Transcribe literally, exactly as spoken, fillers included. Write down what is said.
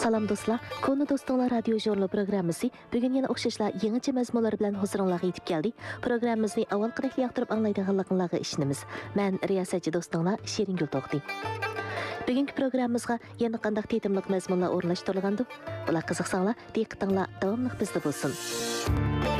Salam dostlar, Konu Dostlar Radio Jurnal programmasi bugün yana o'xshashlar yangicha mazmunlar bilan huzuringizga yetib keldi. Programmamizni avvalgidek yoqtirib anglaydiganligingizga ishonamiz. Men riyosatchi do'stinglar Shiringul To'xti. Bugungi programmamizga yana qanday tetimliq mazmunlar o'rnashtirilgandi? Bular qiziqsanglar, diqqatinglar davomli bizda bo'lsin.